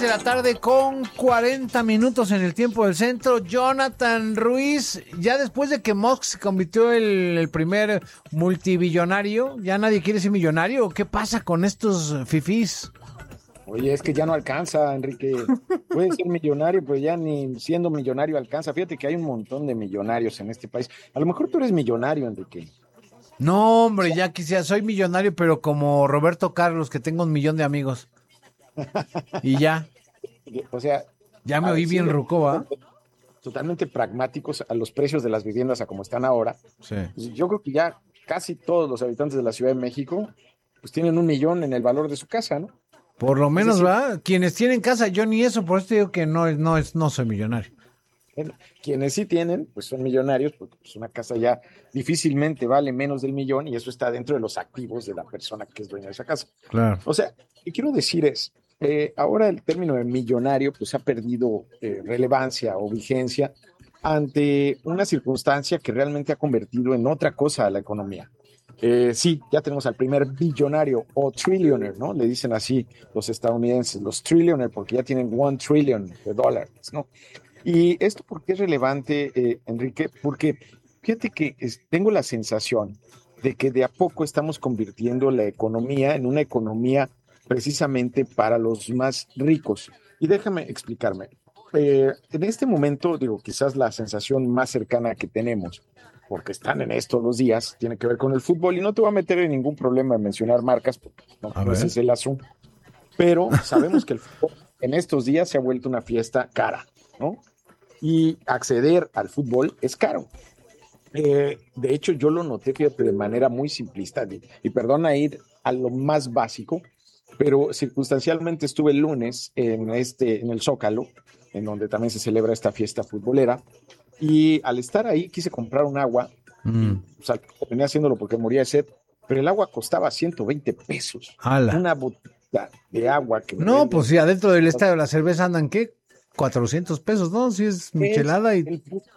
de la tarde con 40 minutos en el tiempo del centro. Jonathan Ruiz, ya después de que Musk se convirtió el primer multibillonario, ¿ya nadie quiere ser millonario? ¿Qué pasa con estos fifís? Oye, es que ya no alcanza, Enrique. Puede ser millonario, pero ya ni siendo millonario alcanza. Fíjate que hay un montón de millonarios en este país. A lo mejor tú eres millonario, Enrique. No, hombre, ya quisiera, soy millonario, pero como Roberto Carlos, que tengo 1,000,000 de amigos. Y ya, O sea, ya me oí bien siendo ruco, ¿ah? totalmente pragmáticos a los precios de las viviendas a como están ahora. Sí. Pues yo creo que ya casi todos los habitantes de la Ciudad de México pues tienen 1 millón en el valor de su casa, ¿no? Por lo Es menos, decir, ¿verdad? Quienes tienen casa, yo ni eso, por eso digo que no soy millonario. bueno, quienes sí tienen, pues son millonarios, porque pues, una casa ya difícilmente vale menos del millón y eso está dentro de los activos de la persona que es dueña de esa casa. Claro. O sea, lo que quiero decir es, ahora el término de millonario pues ha perdido relevancia o vigencia ante una circunstancia que realmente ha convertido en otra cosa a la economía. Sí, ya tenemos al primer billonario o trillionaire, ¿no? Le dicen así los estadounidenses, los trillionaire, porque ya tienen $1 trillion, ¿no? Y esto, ¿por qué es relevante, Enrique? Porque fíjate que tengo la sensación de que de a poco estamos convirtiendo la economía en una economía precisamente para los más ricos. Y déjame explicarme. En este momento, digo, quizás la sensación más cercana que tenemos, porque están en esto los días, tiene que ver con el fútbol. Y no te voy a meter en ningún problema en mencionar marcas, porque A no ese ver. es el asunto. Pero sabemos que el fútbol en estos días se ha vuelto una fiesta cara, ¿no? Y acceder al fútbol es caro. De hecho, yo lo noté, fíjate, de manera muy simplista, y perdona ir a lo más básico, pero circunstancialmente estuve el lunes en el Zócalo, en donde también se celebra esta fiesta futbolera, y al estar ahí quise comprar un agua, y o sea, venía haciéndolo porque moría de sed, pero el agua costaba 120 pesos, Ala. una botella de agua que me No, pues venden. sí, adentro del estadio la cerveza andan, ¿qué? 400 pesos, ¿no? Si es Es michelada y... el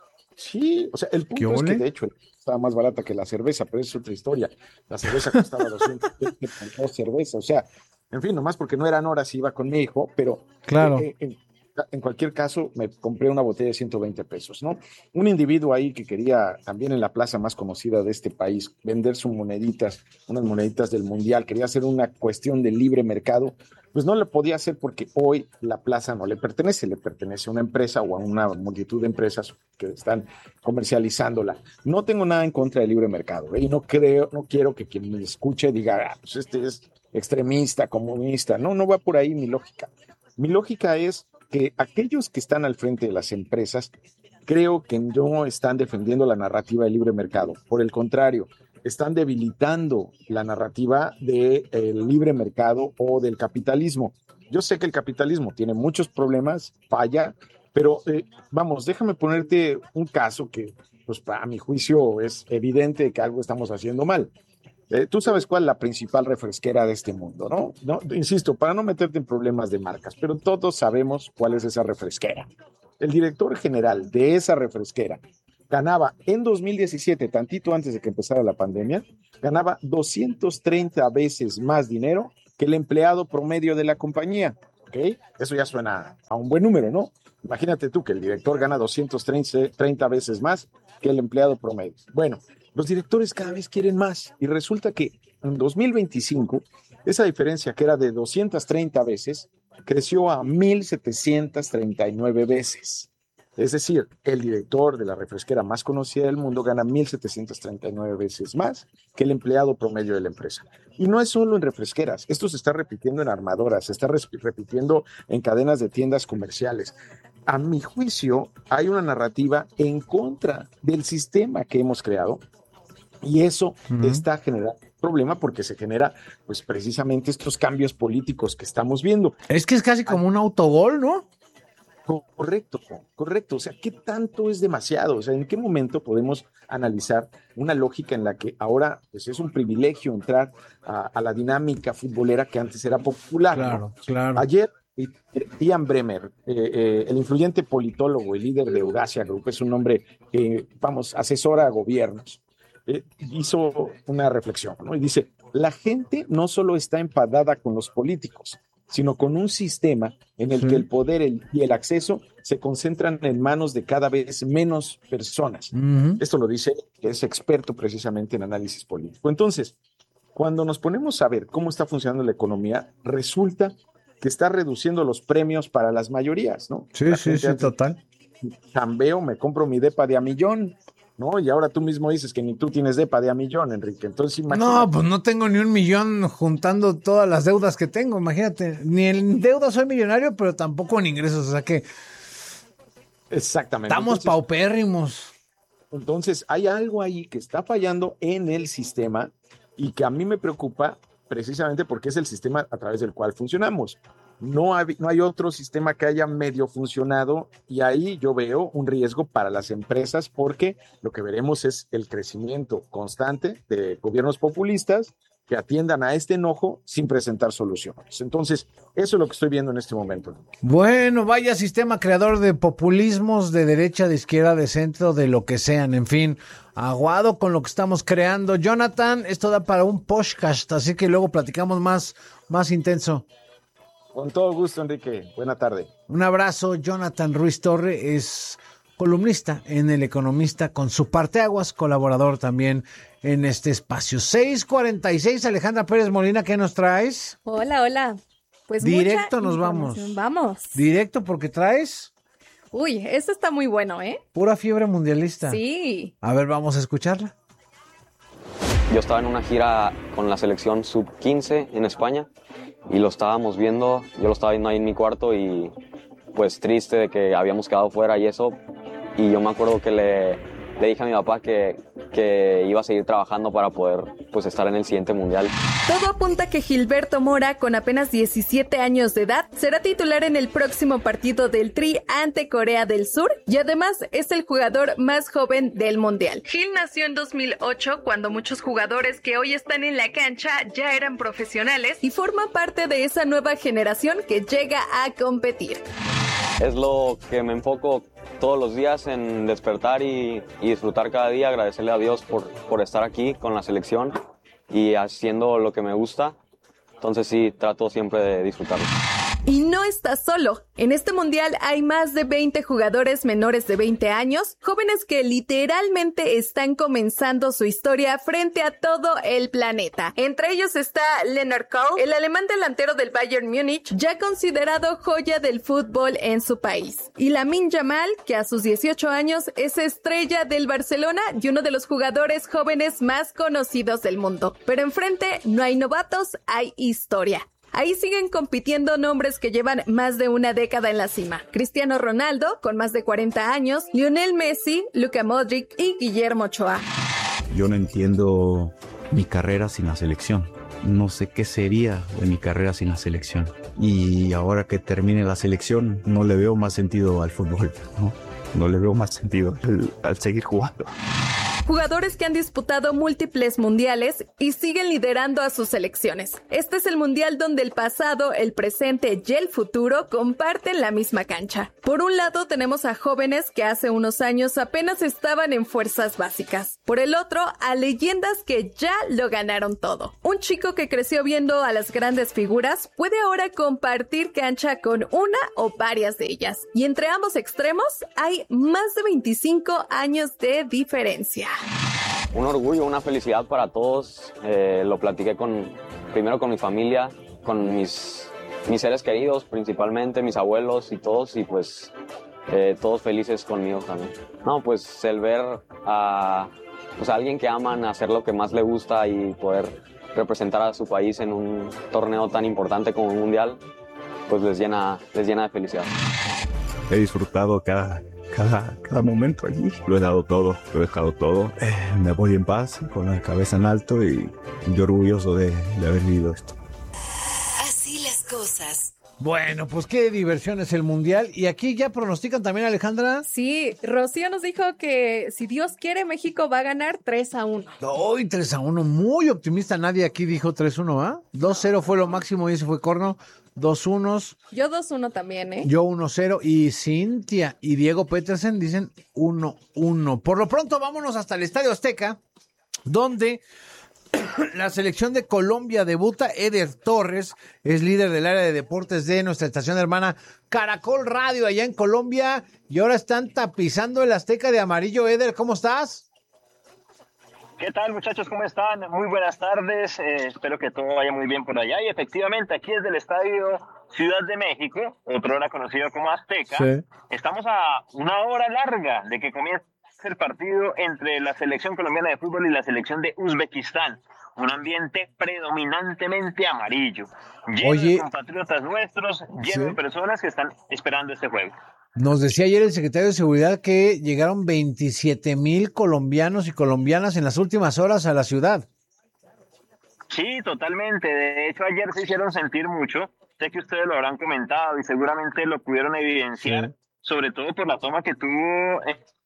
Sí, o sea, el ¿Qué punto es que ole? de hecho estaba más barata que la cerveza, pero es otra historia. La cerveza costaba 220 por 2 cervezas, o sea, en fin, nomás porque no eran horas iba con mi hijo, pero eh, Claro. eh, en, en cualquier caso me compré una botella de 120 pesos, ¿no? Un individuo ahí que quería también en la plaza más conocida de este país vender sus moneditas, unas moneditas del mundial, quería hacer una cuestión de libre mercado, pues no le podía hacer porque hoy la plaza no le pertenece a una empresa o a una multitud de empresas que están comercializándola. No tengo nada en contra del libre mercado, ¿eh? Y no quiero que quien me escuche diga, ah, pues este es extremista, comunista. No, no va por ahí mi lógica. Mi lógica es que aquellos que están al frente de las empresas creo que no están defendiendo la narrativa del libre mercado. Por el contrario, están debilitando la narrativa del libre mercado o del capitalismo. Yo sé que el capitalismo tiene muchos problemas, falla, pero vamos, déjame ponerte un caso que, pues, a mi juicio es evidente que algo estamos haciendo mal. Tú sabes cuál es la principal refresquera de este mundo, ¿no? ¿no? Insisto, para no meterte en problemas de marcas, pero todos sabemos cuál es esa refresquera. El director general de esa refresquera ganaba en 2017, tantito antes de que empezara la pandemia, ganaba 230 veces más dinero que el empleado promedio de la compañía. ¿Ok? Eso ya suena a un buen número, ¿no? Imagínate tú que el director gana 230 veces más que el empleado promedio. Bueno, los directores cada vez quieren más y resulta que en 2025 esa diferencia que era de 230 veces creció a 1,739 veces. Es decir, el director de la refresquera más conocida del mundo gana 1,739 veces más que el empleado promedio de la empresa. Y no es solo en refresqueras, esto se está repitiendo en armadoras, se está repitiendo en cadenas de tiendas comerciales. A mi juicio, hay una narrativa en contra del sistema que hemos creado y eso está generando un problema porque se genera, pues precisamente estos cambios políticos que estamos viendo. Es que es casi como un autogol, ¿no? Correcto, correcto. O sea, ¿qué tanto es demasiado? O sea, ¿en qué momento podemos analizar una lógica en la que ahora pues, es un privilegio entrar a la dinámica futbolera que antes era popular, Claro, ¿no? claro. Ayer, Ian Bremmer, el influyente politólogo y líder de Eurasia Group, es un hombre que, vamos, asesora a gobiernos, hizo una reflexión, ¿no? Y dice, la gente no solo está enfadada con los políticos, sino con un sistema en el que el poder y el acceso se concentran en manos de cada vez menos personas. Esto lo dice, que es experto precisamente en análisis político. Entonces, cuando nos ponemos a ver cómo está funcionando la economía, resulta que está reduciendo los premios para las mayorías, ¿no? Sí, total. Chambeo, me compro mi depa de $1,000,000, ¿no? Y ahora tú mismo dices que ni tú tienes depa de $1,000,000, Enrique. Entonces, imagínate. No, pues no tengo ni $1,000,000 juntando todas las deudas que tengo, imagínate. Ni en deuda soy millonario, pero tampoco en ingresos, o sea que... Exactamente. Estamos paupérrimos. Entonces, hay algo ahí que está fallando en el sistema y que a mí me preocupa precisamente porque es el sistema a través del cual funcionamos. No hay otro sistema que haya medio funcionado y ahí yo veo un riesgo para las empresas porque lo que veremos es el crecimiento constante de gobiernos populistas que atiendan a este enojo sin presentar soluciones. Entonces, eso es lo que estoy viendo en este momento. Bueno, vaya sistema creador de populismos de derecha, de izquierda, de centro, de lo que sean, en fin, aguado con lo que estamos creando. Jonathan, esto da para un podcast, así que luego platicamos más intenso. Con todo gusto, Enrique. Buena tarde. Un abrazo. Jonathan Ruiz Torre es columnista en El Economista con su parteaguas, colaborador también en este espacio. 6:46, Alejandra Pérez Molina, ¿qué nos traes? Hola. Pues directo nos vamos. Vamos. Directo porque traes... Uy, esto está muy bueno, ¿eh? Pura fiebre mundialista. Sí. A ver, vamos a escucharla. Yo estaba en una gira con la selección sub-15 en España y lo estábamos viendo, yo lo estaba viendo ahí en mi cuarto y pues triste de que habíamos quedado fuera y eso. Y yo me acuerdo que le dije a mi papá que iba a seguir trabajando para poder pues estar en el siguiente mundial. Todo apunta que Gilberto Mora, con apenas 17 años de edad, será titular en el próximo partido del Tri ante Corea del Sur y además es el jugador más joven del mundial. Gil nació en 2008, cuando muchos jugadores que hoy están en la cancha ya eran profesionales y forma parte de esa nueva generación que llega a competir. Es lo que me enfoco todos los días en despertar y disfrutar cada día, agradecerle a Dios por estar aquí con la selección y haciendo lo que me gusta. Entonces sí, trato siempre de disfrutarlo. Y no estás solo. En este mundial hay más de 20 jugadores menores de 20 años, jóvenes que literalmente están comenzando su historia frente a todo el planeta. Entre ellos está Leonard Kohl, el alemán delantero del Bayern Múnich, ya considerado joya del fútbol en su país. Y Lamine Yamal, que a sus 18 años es estrella del Barcelona y uno de los jugadores jóvenes más conocidos del mundo. Pero enfrente no hay novatos, hay historia. Ahí siguen compitiendo nombres que llevan más de una década en la cima. Cristiano Ronaldo, con más de 40 años, Lionel Messi, Luka Modric y Guillermo Ochoa. Yo no entiendo mi carrera sin la selección. No sé qué sería de mi carrera sin la selección. Y ahora que termine la selección, no le veo más sentido al fútbol, no le veo más sentido al seguir jugando. Jugadores que han disputado múltiples mundiales y siguen liderando a sus selecciones. Este es el mundial donde el pasado, el presente y el futuro comparten la misma cancha. Por un lado tenemos a jóvenes que hace unos años apenas estaban en fuerzas básicas. Por el otro, a leyendas que ya lo ganaron todo. Un chico que creció viendo a las grandes figuras puede ahora compartir cancha con una o varias de ellas. Y entre ambos extremos hay más de 25 años de diferencia. Un orgullo, una felicidad para todos. Lo platiqué primero con mi familia, con mis seres queridos, principalmente mis abuelos y todos, y pues todos felices conmigo también. No, pues el ver a alguien que aman, hacer lo que más le gusta y poder representar a su país en un torneo tan importante como un mundial, pues les llena de felicidad. He disfrutado cada momento allí. Lo he dado todo, lo he dejado todo. Me voy en paz, con la cabeza en alto y orgulloso de haber vivido esto. Así las cosas. Bueno, pues qué diversión es el mundial. Y aquí ya pronostican también, Alejandra. Sí, Rocío nos dijo que si Dios quiere, México va a ganar 3-1. Hoy 3-1, muy optimista. Nadie aquí dijo 3-1, ¿ah? 2-0 fue lo máximo y ese fue corno. 2-1. Yo 2-1 también, ¿eh? Yo 1-0 y Cintia y Diego Petersen dicen 1-1. Por lo pronto vámonos hasta el Estadio Azteca, donde La selección de Colombia debuta. Eder Torres es líder del área de deportes de nuestra estación hermana Caracol Radio allá en Colombia y ahora están tapizando el Azteca de amarillo. Eder, ¿cómo estás? ¿Qué tal, muchachos? ¿Cómo están? Muy buenas tardes. Espero que todo vaya muy bien por allá. Y efectivamente, aquí desde el Estadio Ciudad de México, otrora conocido como Azteca, sí. Estamos a una hora larga de que comience el partido entre la selección colombiana de fútbol y la selección de Uzbekistán. Un ambiente predominantemente amarillo, lleno de compatriotas nuestros, lleno de personas que están esperando este juego. Nos decía ayer el secretario de Seguridad que llegaron 27,000 colombianos y colombianas en las últimas horas a la ciudad. Sí, totalmente. De hecho, ayer se hicieron sentir mucho. Sé que ustedes lo habrán comentado y seguramente lo pudieron evidenciar, sobre todo por la toma que tuvo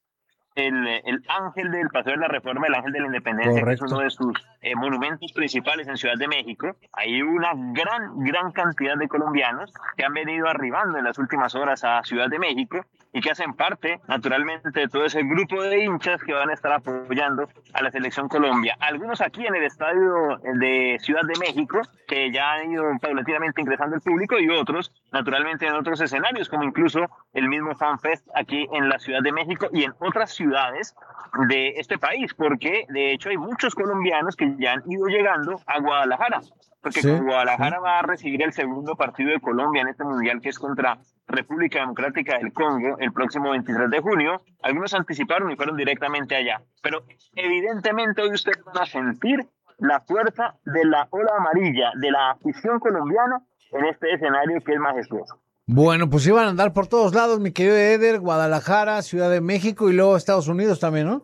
el ángel del Paseo de la Reforma, el ángel de la Independencia, correcto, que es uno de sus monumentos principales en Ciudad de México. Hay una gran cantidad de colombianos que han venido arribando en las últimas horas a Ciudad de México y que hacen parte, naturalmente, de todo ese grupo de hinchas que van a estar apoyando a la Selección Colombia. Algunos aquí en el estadio de Ciudad de México, que ya han ido paulatinamente ingresando el público, y otros, naturalmente, en otros escenarios, como incluso el mismo FanFest aquí en la Ciudad de México y en otras ciudades de este país, porque de hecho hay muchos colombianos que ya han ido llegando a Guadalajara, porque Guadalajara va a recibir el segundo partido de Colombia en este mundial, que es contra República Democrática del Congo el próximo 23 de junio. Algunos anticiparon y fueron directamente allá, pero evidentemente hoy ustedes van a sentir la fuerza de la ola amarilla, de la afición colombiana en este escenario que es majestuoso. Bueno, pues iban a andar por todos lados, mi querido Eder, Guadalajara, Ciudad de México y luego Estados Unidos también, ¿no?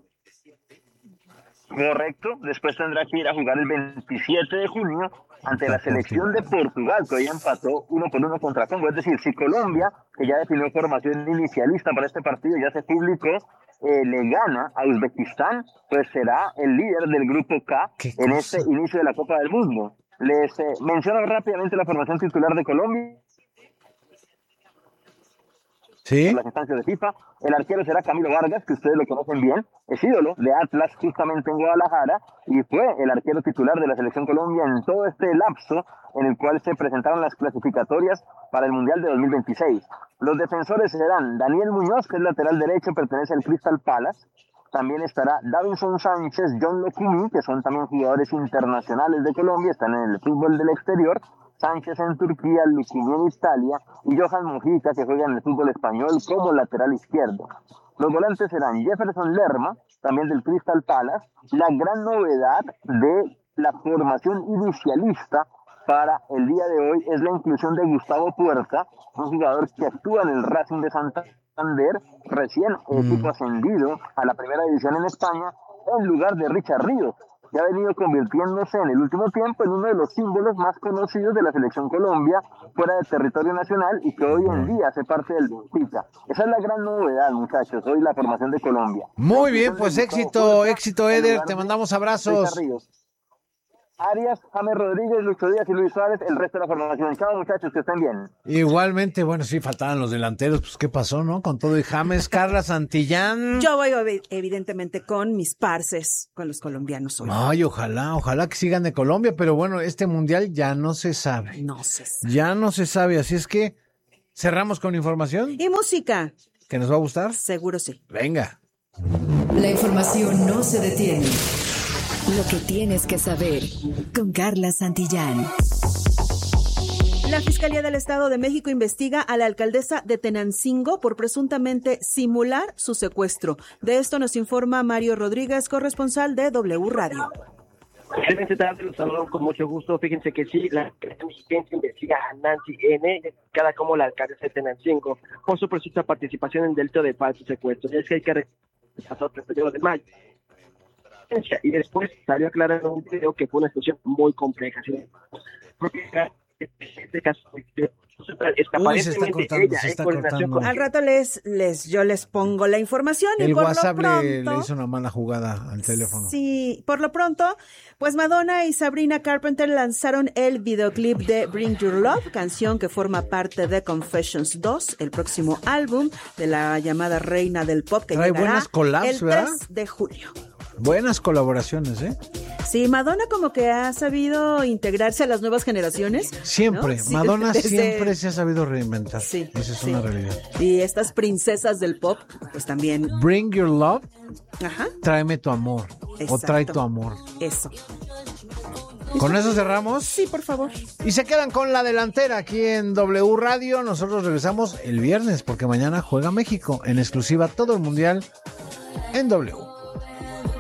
Correcto, después tendrá que ir a jugar el 27 de junio ante la selección de Portugal, que hoy empató 1-1 contra Congo. Es decir, si Colombia, que ya definió formación inicialista para este partido, ya se publicó, le gana a Uzbekistán, pues será el líder del grupo K en este inicio de la Copa del Mundo. Les menciono rápidamente la formación titular de Colombia. Sí. Las instancias de FIFA. El arquero será Camilo Vargas, que ustedes lo conocen bien, es ídolo de Atlas justamente en Guadalajara y fue el arquero titular de la Selección Colombia en todo este lapso en el cual se presentaron las clasificatorias para el Mundial de 2026. Los defensores serán Daniel Muñoz, que es lateral derecho, pertenece al Crystal Palace. También estará Davinson Sánchez, John Locumi, que son también jugadores internacionales de Colombia, están en el fútbol del exterior. Sánchez en Turquía, Lucumí en Italia y Johan Mojica, que juega en el fútbol español como lateral izquierdo. Los volantes serán Jefferson Lerma, también del Crystal Palace. La gran novedad de la formación inicialista para el día de hoy es la inclusión de Gustavo Puerta, un jugador que actúa en el Racing de Santander, recién equipo ascendido a la primera división en España, en lugar de Richard Ríos, que ha venido convirtiéndose en el último tiempo en uno de los símbolos más conocidos de la Selección Colombia fuera del territorio nacional y que hoy en día hace parte del Benfica. Esa es la gran novedad, muchachos, hoy la formación de Colombia. Muy bien, pues éxito Eder, te mandamos abrazos. Arias, James Rodríguez, Lucho Díaz y Luis Suárez, el resto de la formación. Chao, muchachos, que estén bien. Igualmente, bueno, sí, faltaban los delanteros, pues ¿qué pasó, no? Con todo y James, Carla Santillán. Yo voy evidentemente con mis parces, con los colombianos hoy. Ay, ojalá que sigan de Colombia, pero bueno, este mundial ya no se sabe. Ya no se sabe, así es que cerramos con información. ¿Y música? ¿Que nos va a gustar? Seguro sí. Venga. La información no se detiene. Lo que tienes que saber con Carla Santillán. La Fiscalía del Estado de México investiga a la alcaldesa de Tenancingo por presuntamente simular su secuestro. De esto nos informa Mario Rodríguez, corresponsal de W Radio. Excelente tarde, los saludo con mucho gusto. Fíjense que sí, la Agencia investiga a Nancy N., identificada como la alcaldesa de Tenancingo, por su presunta participación en delito de falso secuestro. Y es que hay que recordar el 31 de mayo. Y después salió aclarando un video que fue una situación muy compleja. Porque este caso se está cortando. Al rato yo les pongo la información. El y por WhatsApp lo pronto, le hizo una mala jugada al teléfono. Sí, por lo pronto, pues Madonna y Sabrina Carpenter lanzaron el videoclip de Bring Your Love, canción que forma parte de Confessions 2, el próximo álbum de la llamada reina del pop que trae llegará buenas collabs, el 3 ¿verdad? de julio. Buenas colaboraciones, ¿eh? Sí, Madonna como que ha sabido integrarse a las nuevas generaciones. Siempre, ¿no? Sí, Madonna desde... siempre se ha sabido reinventar. Sí, esa es sí. una realidad. Y estas princesas del pop, pues también. Bring Your Love, Ajá. Tráeme tu amor. Exacto. O Trae tu amor. Eso. ¿Con eso cerramos? Sí, por favor. Y se quedan con la delantera aquí en W Radio. Nosotros regresamos el viernes porque mañana juega México en exclusiva todo el mundial en W.